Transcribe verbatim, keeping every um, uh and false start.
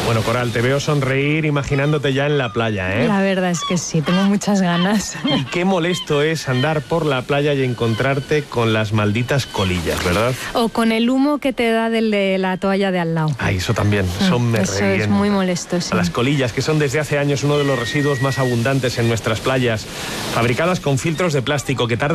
Bueno, Coral, te veo sonreír imaginándote ya en la playa, ¿eh? La verdad es que sí, tengo muchas ganas. Y qué molesto es andar por la playa y encontrarte con las malditas colillas, ¿verdad? O con el humo que te da del de la toalla de al lado. Ay, eso también, eso me Eso revienta. es muy molesto, sí. A las colillas, que son desde hace años uno de los residuos más abundantes en nuestras playas, fabricadas con filtros de plástico que tardan